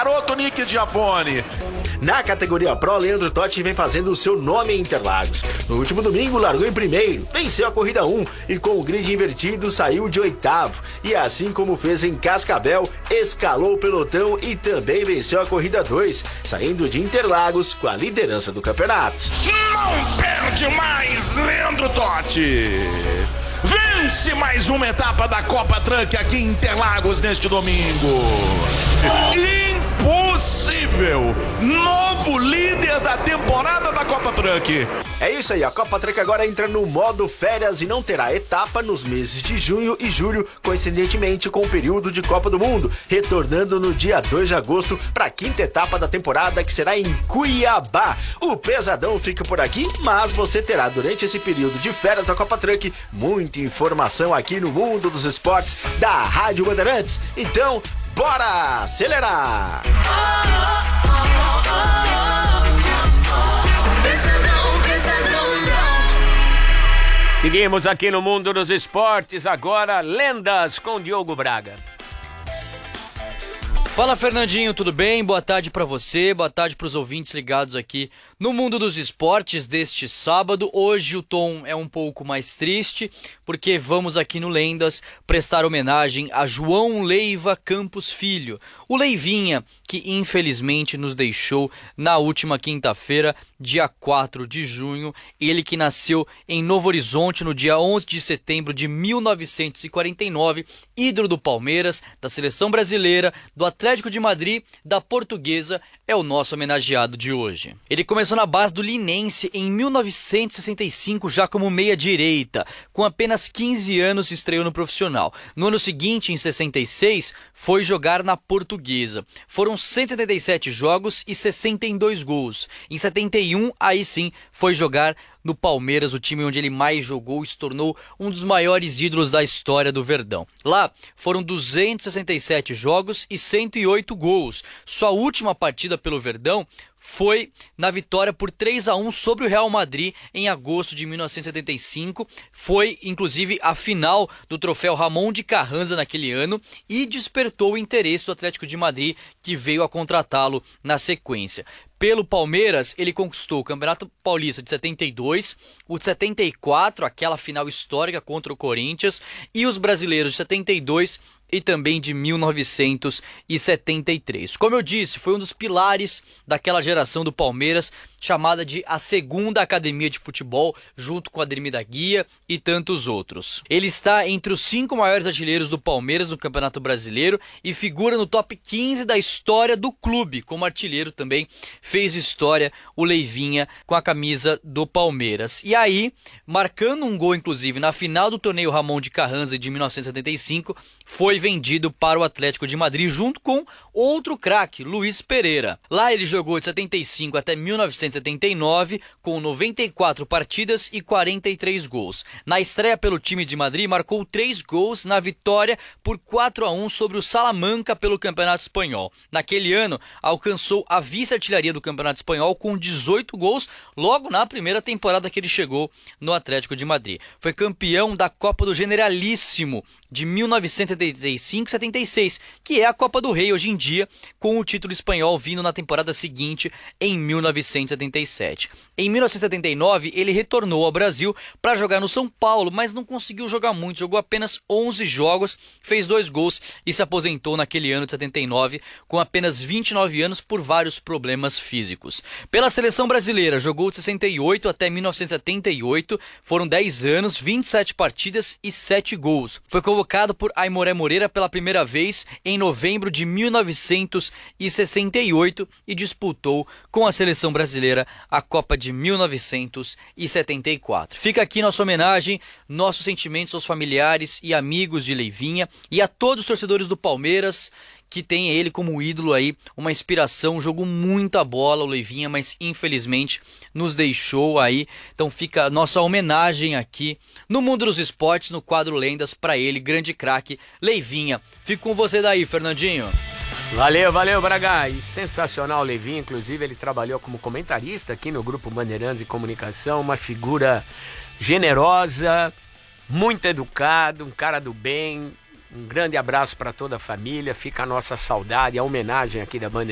garoto Nick Giafone. Na categoria Pro, Leandro Totti vem fazendo o seu nome em Interlagos. No último domingo, largou em primeiro, venceu a corrida 1 e com o grid invertido saiu de oitavo. E assim como fez em Cascavel, escalou o pelotão e também venceu a corrida 2, saindo de Interlagos com a liderança do campeonato. Não perde mais, Leandro Totti. Vence mais uma etapa da Copa Truck aqui em Interlagos neste domingo. Impossível! Novo líder da temporada da Copa Truck. É isso aí, a Copa Truck agora entra no modo férias e não terá etapa nos meses de junho e julho, coincidentemente com o período de Copa do Mundo, retornando no dia 2 de agosto para a quinta etapa da temporada, que será em Cuiabá. O pesadão fica por aqui, mas você terá durante esse período de férias da Copa Truck muita informação aqui no Mundo dos Esportes da Rádio Bandeirantes. Então, bora acelerar! Seguimos aqui no Mundo dos Esportes, agora Lendas com Diogo Braga. Fala, Fernandinho, tudo bem? Boa tarde pra você, boa tarde pros ouvintes ligados aqui no Mundo dos Esportes deste sábado. Hoje o tom é um pouco mais triste, porque vamos aqui no Lendas prestar homenagem a João Leiva Campos Filho, o Leivinha, que infelizmente nos deixou na última quinta-feira, dia 4 de junho, ele que nasceu em Novo Horizonte no dia 11 de setembro de 1949, ídolo do Palmeiras, da Seleção Brasileira, do Atlético de Madrid, da Portuguesa, é o nosso homenageado de hoje. Ele começou na base do Linense em 1965, já como meia-direita. Com apenas 15 anos estreou no profissional. No ano seguinte, em 66, foi jogar na Portuguesa. Foram 177 jogos e 62 gols. Em 71, aí sim, foi jogar no Palmeiras, o time onde ele mais jogou e se tornou um dos maiores ídolos da história do Verdão. Lá foram 267 jogos e 108 gols. Sua última partida pelo Verdão foi na vitória por 3-1 sobre o Real Madrid em agosto de 1975. Foi, inclusive, a final do troféu Ramon de Carranza naquele ano e despertou o interesse do Atlético de Madrid, que veio a contratá-lo na sequência. Pelo Palmeiras, ele conquistou o Campeonato Paulista de 72, o de 74, aquela final histórica contra o Corinthians, e os brasileiros de 72 e também de 1973. Como eu disse, foi um dos pilares daquela geração do Palmeiras, chamada de a Segunda Academia de Futebol, junto com Ademir da Guia e tantos outros. Ele está entre os 5 maiores artilheiros do Palmeiras no Campeonato Brasileiro e figura no top 15 da história do clube. Como artilheiro também fez história o Leivinha com a camisa do Palmeiras. E aí, marcando um gol inclusive na final do torneio Ramon de Carranza de 1975, foi vendido para o Atlético de Madrid junto com outro craque, Luiz Pereira. Lá ele jogou de 75 até 1979 com 94 partidas e 43 gols. Na estreia pelo time de Madrid marcou 3 gols na vitória por 4-1 sobre o Salamanca pelo Campeonato Espanhol. Naquele ano alcançou a vice-artilharia do Campeonato Espanhol com 18 gols logo na primeira temporada que ele chegou no Atlético de Madrid. Foi campeão da Copa do Generalíssimo de 1975-76, que é a Copa do Rei hoje em dia, com o título espanhol vindo na temporada seguinte, em 1977. Em 1979, ele retornou ao Brasil para jogar no São Paulo, mas não conseguiu jogar muito, jogou apenas 11 jogos, fez 2 gols e se aposentou naquele ano de 79, com apenas 29 anos por vários problemas físicos. Pela seleção brasileira, jogou de 68 até 1978, foram 10 anos, 27 partidas e 7 gols. Foi convocado por Aimoré Moreira pela primeira vez em novembro de 1968 e disputou com a seleção brasileira a Copa de 1974. Fica aqui nossa homenagem, nossos sentimentos aos familiares e amigos de Leivinha e a todos os torcedores do Palmeiras, que tem ele como ídolo aí, uma inspiração, jogou muita bola o Leivinha, mas infelizmente nos deixou aí. Então fica a nossa homenagem aqui no Mundo dos Esportes, no quadro Lendas, para ele, grande craque Leivinha. Fico com você daí, Fernandinho. Valeu, Braga. E sensacional o Leivinha, inclusive ele trabalhou como comentarista aqui no Grupo Bandeirantes de Comunicação, uma figura generosa, muito educado, um cara do bem. Um grande abraço para toda a família, fica a nossa saudade, a homenagem aqui da Bandeirantes.